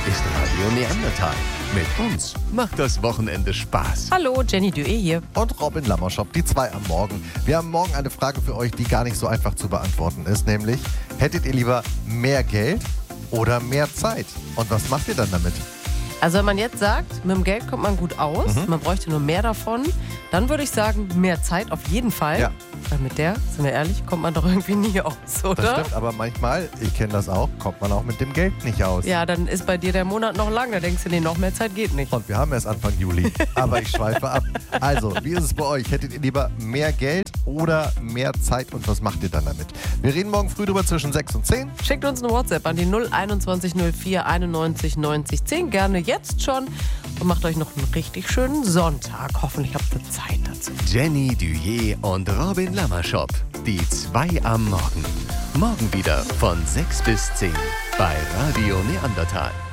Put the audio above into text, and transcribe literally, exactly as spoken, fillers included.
ist Radio Neandertal. Mit uns macht das Wochenende Spaß. Hallo, Jenny Dué hier. Und Robin Lammerschop, die zwei am Morgen. Wir haben morgen eine Frage für euch, die gar nicht so einfach zu beantworten ist, nämlich, hättet ihr lieber mehr Geld oder mehr Zeit? Und was macht ihr dann damit? Also wenn man jetzt sagt, mit dem Geld kommt man gut aus, Mhm. man bräuchte nur mehr davon, dann würde ich sagen, mehr Zeit auf jeden Fall. Ja. Weil mit der, sind wir ehrlich, kommt man doch irgendwie nie aus, oder? Das stimmt, aber manchmal, ich kenne das auch, kommt man auch mit dem Geld nicht aus. Ja, dann ist bei dir der Monat noch lang, da denkst du, nee, noch mehr Zeit geht nicht. Und wir haben erst Anfang Juli, aber ich schweife ab. Also, wie ist es bei euch? Hättet ihr lieber mehr Geld oder mehr Zeit und was macht ihr dann damit? Wir reden morgen früh drüber zwischen sechs und zehn. Schickt uns eine WhatsApp an die null einundzwanzig null vier einundneunzig neunzig zehn, gerne jetzt schon und macht euch noch einen richtig schönen Sonntag. Hoffentlich habt ihr Zeit dazu. Jenny Dué und Robin Lammerschop. Die zwei am Morgen. Morgen wieder von sechs bis zehn bei Radio Neandertal.